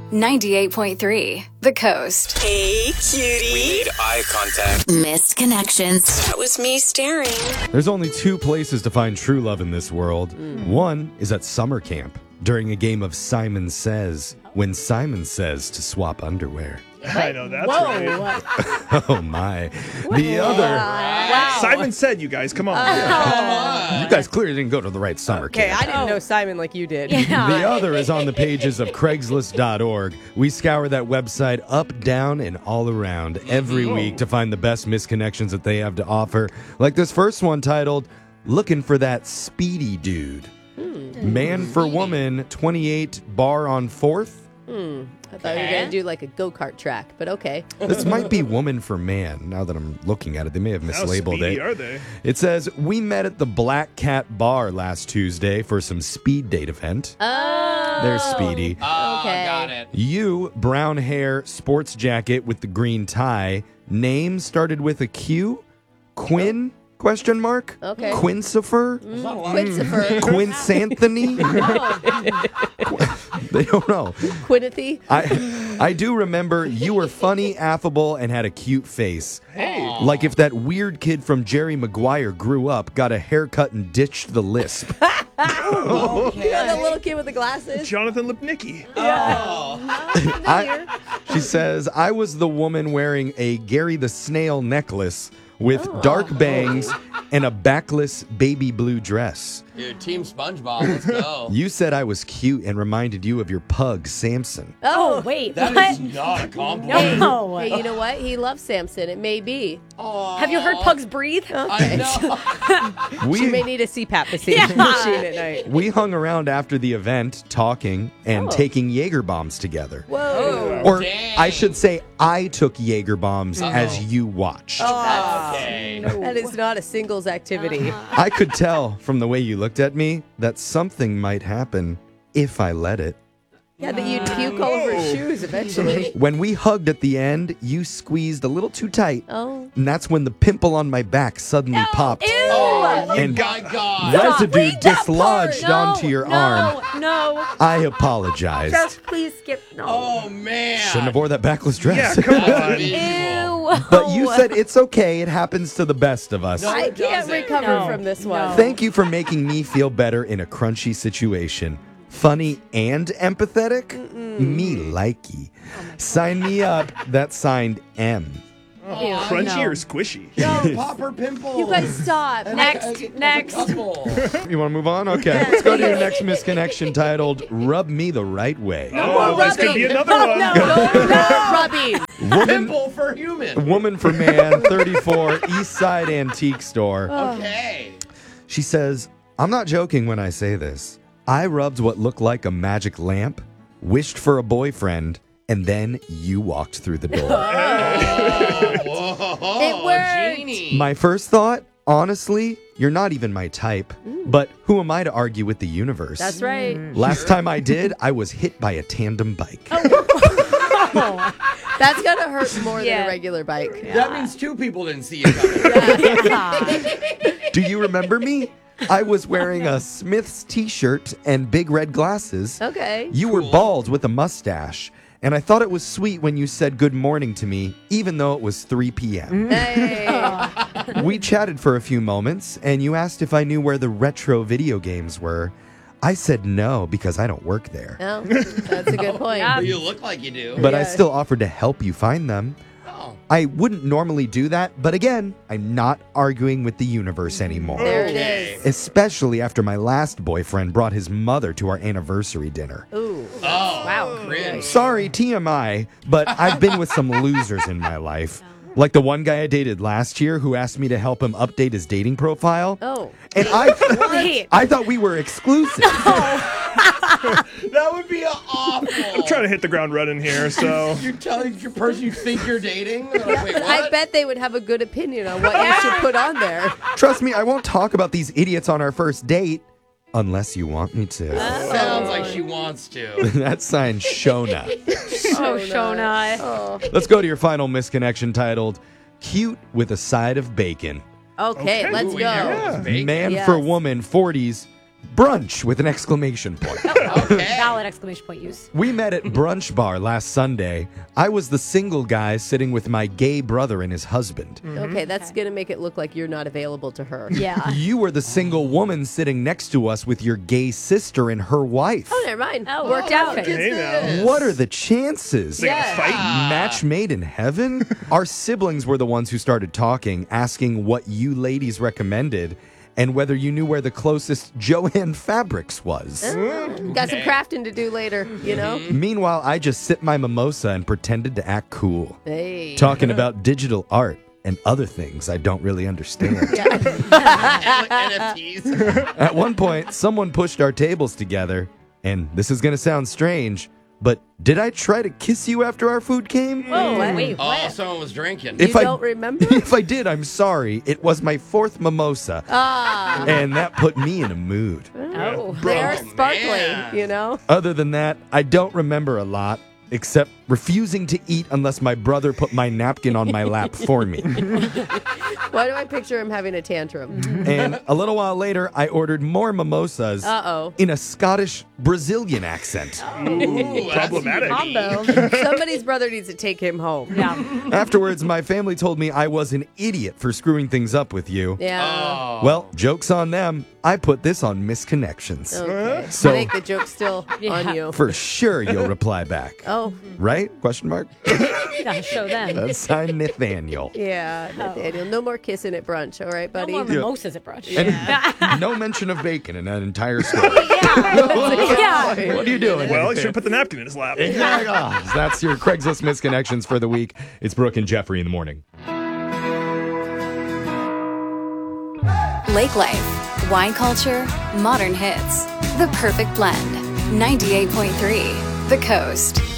98.3 The Coast. Hey, cutie. We made eye contact. Missed connections. That was me staring. There's only two places to find true love in this world. One is at summer camp during a game of Simon Says, when Simon says to swap underwear. I know, that's right. Oh, my. The other... Wow. Simon said, you guys, come on. You guys clearly didn't go to the right summer Okay, camp. I didn't know Simon like you did. The other is on the pages of Craigslist.org. We scour that website up, down, and all around every week to find the best misconnections that they have to offer. Like this first one titled, Looking for That Speedy Dude. Man for woman, 28, bar on 4th. I thought you were going to do like a go-kart track, but okay. This might be woman for man, now that I'm looking at it. They may have How mislabeled speedy it. are they? It says, we met at the Black Cat Bar last Tuesday for some speed date event. Oh. There's Speedy. Okay. Got it. You, brown hair, sports jacket with the green tie. Name started with a Q. Quinn? Question mark? Okay. Quincifer? Quinsifer. Quinsanthony? They don't know. Quinithy. I do remember you were funny, affable, and had a cute face. Hey. Like if that weird kid from Jerry Maguire grew up, got a haircut, and ditched the lisp. You know the little kid with the glasses? Jonathan Lipnicki. She says, I was the woman wearing a Gary the Snail necklace with dark bangs and a backless baby blue dress. Dude, Team SpongeBob, let's go. You said I was cute and reminded you of your pug, Samson. Oh, wait. That what? is not a compliment. No. Hey, you know what? He loves Samson. It may be. Have you heard pugs breathe? I know. She may need a CPAP machine at night. We hung around after the event, talking and taking Jaeger bombs together. Whoa. Or dang. I should say, I took Jaeger bombs as you watched. Okay. That is not a singles activity. I could tell from the way you looked at me that something might happen if I let it. Yeah, that you'd puke all over his shoes eventually. When we hugged at the end, you squeezed a little too tight. Oh. And that's when the pimple on my back suddenly popped. Oh, you And got God. residue Read that dislodged part. onto your arm. No. I apologized. Just please skip. No. Oh, man. Shouldn't have wore that backless dress. Yeah, come That's on. visual. Ew. But you said it's okay. It happens to the best of us. No. I can't doesn't. recover No. from this one. Thank you for making me feel better in a crunchy situation. Funny and empathetic? Me likey. Sign me up. That's signed M. Crunchy or squishy? No, pop her pimple. You guys stop. Next. Couple. You want to move on? Okay. Let's go to your next misconnection titled Rub Me the Right Way. Oh, this could be another one. Rubbing. Pimple for human. Woman for man, 34, East Side Antique Store. Okay. She says, I'm not joking when I say this. I rubbed what looked like a magic lamp, wished for a boyfriend, and then you walked through the door. Whoa. It worked. Genie. My first thought, honestly, you're not even my type. But who am I to argue with the universe? That's right. Last time I did, I was hit by a tandem bike. That's going to hurt more than Yeah. a regular bike. That means two people didn't see you coming. Do you remember me? I was wearing a Smith's t-shirt and big red glasses. Okay. You were bald with a mustache. And I thought it was sweet when you said good morning to me, even though it was 3 p.m. Hey. We chatted for a few moments, and you asked if I knew where the retro video games were. I said no, because I don't work there. No, that's a good point. Yeah. You look like you do. But I Yeah. still offered to help you find them. Oh. I wouldn't normally do that, but again, I'm not arguing with the universe anymore. There it Okay. is. Especially after my last boyfriend brought his mother to our anniversary dinner. Ooh. Oh. Wow. Cringe. Sorry, TMI, but I've been with some losers in my life. Like the one guy I dated last year who asked me to help him update his dating profile. Oh. And Wait. I thought we were exclusive. That would be awful. I'm trying to hit the ground running here, so. You're telling your person you think you're dating? They're like, wait, what? I bet they would have a good opinion on what you should put on there. Trust me, I won't talk about these idiots on our first date unless you want me to. Sounds like she wants to. That's signed Shona. Oh, Shona. Oh. Let's go to your final misconnection titled Cute with a Side of Bacon. Okay, let's Ooh, go. yeah. Bacon. Man Yes. for woman, 40s. brunch with an exclamation point. Okay. Valid exclamation point use. We met at Brunch Bar last Sunday. I was the single guy sitting with my gay brother and his husband. Okay, that's going to make it look like you're not available to her. Yeah. You were the single woman sitting next to us with your gay sister and her wife. Oh, never mind. Oh, Worked out. okay. Hey now. What are the chances? They got a fight. Match made in heaven? Our siblings were the ones who started talking, asking what you ladies recommended and whether you knew where the closest Joanne Fabrics was. Got some crafting to do later, you know? Meanwhile, I just sipped my mimosa and pretended to act cool, Hey. talking about digital art and other things I don't really understand. NFTs. At one point, someone pushed our tables together, and this is going to sound strange, but did I try to kiss you after our food came? Oh, wait, Oh, what? someone was drinking. You don't remember? If I did, I'm sorry. It was my fourth mimosa, Ah. and that put me in a mood. Oh. They are Oh, sparkly, man. you know? Other than that, I don't remember a lot, except refusing to eat unless my brother put my napkin on my lap for me. Why do I picture him having a tantrum? And a little while later, I ordered more mimosas Uh-oh. in a Scottish Brazilian accent. Ooh, Problematic. Combo. Somebody's brother needs to take him home. Yeah. Afterwards, my family told me I was an idiot for screwing things up with you. Yeah. Oh. Well, joke's on them. I put this on Misconnections. Okay. So- I think the joke's still on you. For sure, you'll reply back. Oh, Right? Question mark? Gotta show them. That's signed Nathaniel. yeah, Nathaniel. No more kissing at brunch, all right, No buddy? more mimosas at brunch. And no mention of bacon in that entire story. Yeah. What are you doing? Well, he should have put the napkin in his lap. Yeah. That's your Craigslist Misconnections for the week. It's Brooke and Jeffrey in the morning. Lake Life, wine culture, modern hits. The perfect blend. 98.3 The Coast.